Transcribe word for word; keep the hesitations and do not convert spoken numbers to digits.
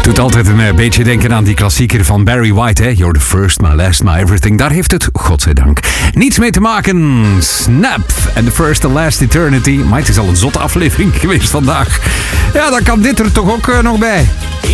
Doet altijd een beetje denken aan die klassieker van Barry White, hè? You're the first, my last, my everything. Daar heeft het, godzijdank, niets mee te maken. Snap and the first and last eternity. Maar het is al een zotte aflevering geweest vandaag. Ja, dan kan dit er toch ook uh, nog bij.